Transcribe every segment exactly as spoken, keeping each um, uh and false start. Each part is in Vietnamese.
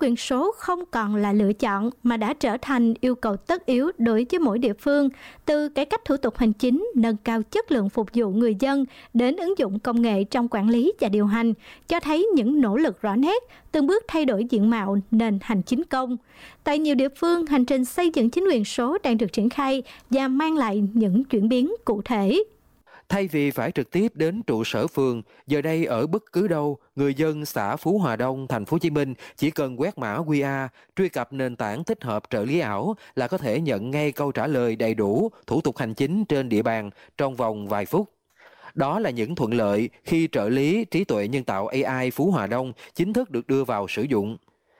quyền số không còn là lựa chọn mà đã trở thành yêu cầu tất yếu đối với mỗi địa phương, từ cải cách thủ tục hành chính, nâng cao chất lượng phục vụ người dân đến ứng dụng công nghệ trong quản lý và điều hành, cho thấy những nỗ lực rõ nét, từng bước thay đổi diện mạo nền hành chính công. Tại nhiều địa phương, hành trình xây dựng chính quyền số đang được triển khai và mang lại những chuyển biến cụ thể. Thay vì phải trực tiếp đến trụ sở phường, giờ đây ở bất cứ đâu, người dân xã Phú Hòa Đông, thành phố Hồ Chí Minh chỉ cần quét mã quy rờ, truy cập nền tảng tích hợp trợ lý ảo là có thể nhận ngay câu trả lời đầy đủ thủ tục hành chính trên địa bàn trong vòng vài phút. Đó là những thuận lợi khi trợ lý trí tuệ nhân tạo a i Phú Hòa Đông chính thức được đưa vào sử dụng.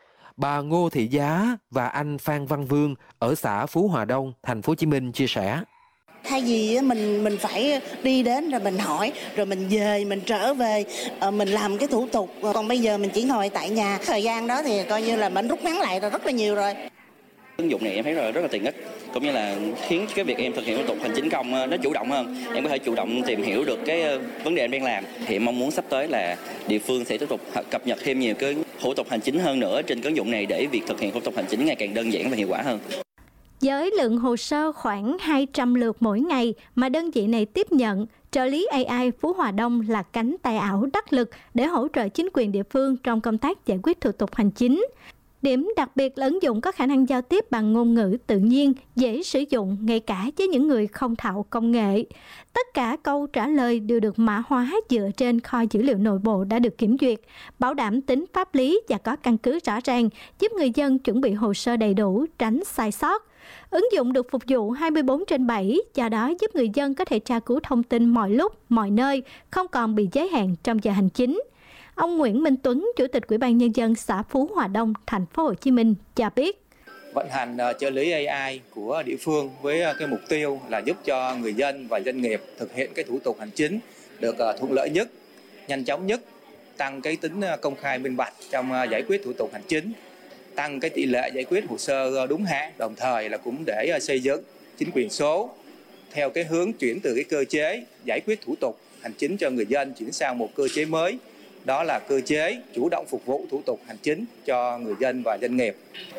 Bà Ngô Thị Giá và anh Phan Văn Vương ở xã Phú Hòa Đông, thành phố Hồ Chí Minh chia sẻ. Thay vì mình mình phải đi đến rồi mình hỏi, rồi mình về, mình trở về, mình làm cái thủ tục. Còn bây giờ mình chỉ ngồi tại nhà. Thời gian đó thì coi như là mình rút ngắn lại rồi rất là nhiều rồi. Ứng dụng này em thấy rất là tiện ích, cũng như là khiến cái việc em thực hiện thủ tục hành chính công nó chủ động hơn. Em có thể chủ động tìm hiểu được cái vấn đề em đang làm. Thì em mong muốn sắp tới là địa phương sẽ tiếp tục cập nhật thêm nhiều cái thủ tục hành chính hơn nữa trên cái ứng dụng này để việc thực hiện thủ tục hành chính ngày càng đơn giản và hiệu quả hơn. Với lượng hồ sơ khoảng hai trăm lượt mỗi ngày mà đơn vị này tiếp nhận, trợ lý a i Phú Hòa Đông là cánh tay ảo đắc lực để hỗ trợ chính quyền địa phương trong công tác giải quyết thủ tục hành chính. Điểm đặc biệt là ứng dụng có khả năng giao tiếp bằng ngôn ngữ tự nhiên, dễ sử dụng ngay cả với những người không thạo công nghệ. Tất cả câu trả lời đều được mã hóa dựa trên kho dữ liệu nội bộ đã được kiểm duyệt, bảo đảm tính pháp lý và có căn cứ rõ ràng, giúp người dân chuẩn bị hồ sơ đầy đủ, tránh sai sót. Ứng dụng được phục vụ hai mươi bốn trên bảy, do đó giúp người dân có thể tra cứu thông tin mọi lúc, mọi nơi, không còn bị giới hạn trong giờ hành chính. Ông Nguyễn Minh Tuấn, Chủ tịch Ủy ban Nhân dân xã Phú Hòa Đông, thành phố Hồ Chí Minh cho biết. Vận hành uh, trợ lý a i của địa phương với uh, cái mục tiêu là giúp cho người dân và doanh nghiệp thực hiện cái thủ tục hành chính được uh, thuận lợi nhất, nhanh chóng nhất, tăng cái tính uh, công khai minh bạch trong uh, giải quyết thủ tục hành chính, tăng cái tỷ lệ giải quyết hồ sơ uh, đúng hạn, đồng thời là cũng để uh, xây dựng chính quyền số theo cái hướng chuyển từ cái cơ chế giải quyết thủ tục hành chính cho người dân chuyển sang một cơ chế mới. Đó là cơ chế chủ động phục vụ thủ tục hành chính cho người dân và doanh nghiệp.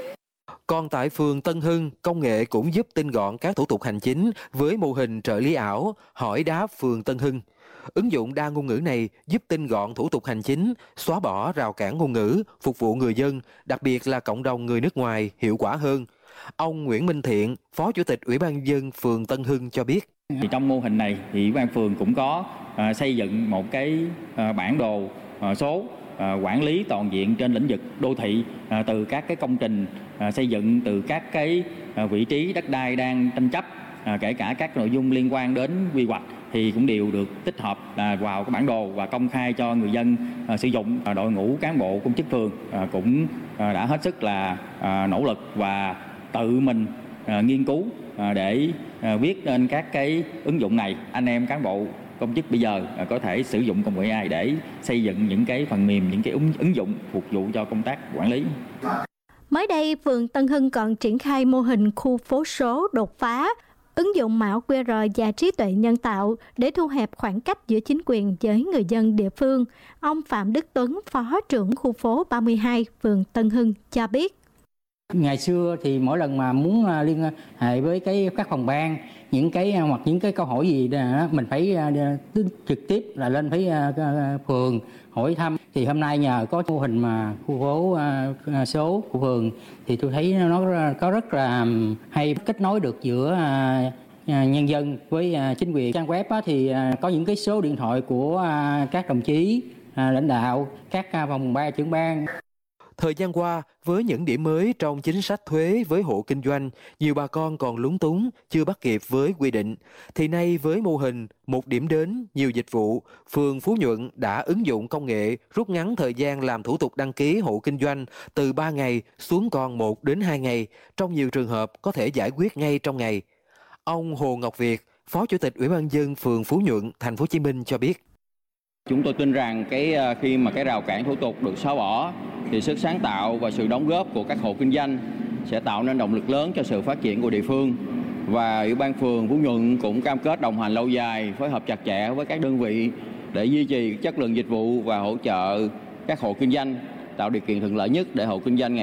Còn tại phường Tân Hưng, công nghệ cũng giúp tinh gọn các thủ tục hành chính với mô hình trợ lý ảo hỏi đáp phường Tân Hưng. Ứng dụng đa ngôn ngữ này giúp tinh gọn thủ tục hành chính, xóa bỏ rào cản ngôn ngữ, phục vụ người dân, đặc biệt là cộng đồng người nước ngoài hiệu quả hơn. Ông Nguyễn Minh Thiện, Phó Chủ tịch Ủy ban nhân dân phường Tân Hưng cho biết. Thì trong mô hình này thì Ủy ban phường cũng có uh, xây dựng một cái uh, bản đồ uh, số uh, quản lý toàn diện trên lĩnh vực đô thị, uh, từ các cái công trình uh, xây dựng, từ các cái uh, vị trí đất đai đang tranh chấp, uh, kể cả các nội dung liên quan đến quy hoạch thì cũng đều được tích hợp uh, vào cái bản đồ và công khai cho người dân uh, sử dụng. Uh, đội ngũ cán bộ công chức phường uh, cũng uh, đã hết sức là uh, nỗ lực và tự mình uh, nghiên cứu uh, để uh, viết lên các cái ứng dụng này. Anh em cán bộ công chức bây giờ uh, có thể sử dụng công nghệ a i để xây dựng những cái phần mềm, những cái ứng, ứng dụng phục vụ cho công tác quản lý. Mới đây, phường Tân Hưng còn triển khai mô hình khu phố số đột phá, ứng dụng mã quy rờ và trí tuệ nhân tạo để thu hẹp khoảng cách giữa chính quyền với người dân địa phương. Ông Phạm Đức Tuấn, Phó trưởng khu phố ba mươi hai, phường Tân Hưng cho biết. Ngày xưa thì mỗi lần mà muốn liên hệ với cái các phòng ban, những cái hoặc những cái câu hỏi gì đó, mình phải trực tiếp là lên với phường hỏi thăm. Thì hôm nay nhờ có mô hình mà khu phố số của phường thì tôi thấy nó có rất là hay, kết nối được giữa nhân dân với chính quyền. Trang web thì có những cái số điện thoại của các đồng chí lãnh đạo, các phòng ban, trưởng ban. Thời gian qua, với những điểm mới trong chính sách thuế với hộ kinh doanh, nhiều bà con còn lúng túng, chưa bắt kịp với quy định. Thì nay với mô hình một điểm đến, nhiều dịch vụ, phường Phú Nhuận đã ứng dụng công nghệ rút ngắn thời gian làm thủ tục đăng ký hộ kinh doanh từ ba ngày xuống còn một đến hai ngày, trong nhiều trường hợp có thể giải quyết ngay trong ngày. Ông Hồ Ngọc Việt, Phó Chủ tịch Ủy ban nhân dân phường Phú Nhuận, thành phố Hồ Chí Minh cho biết. Chúng tôi tin rằng cái khi mà cái rào cản thủ tục được xóa bỏ thì sức sáng tạo và sự đóng góp của các hộ kinh doanh sẽ tạo nên động lực lớn cho sự phát triển của địa phương. Và Ủy ban phường Phú Nhuận cũng cam kết đồng hành lâu dài, phối hợp chặt chẽ với các đơn vị để duy trì chất lượng dịch vụ và hỗ trợ các hộ kinh doanh, tạo điều kiện thuận lợi nhất để hộ kinh doanh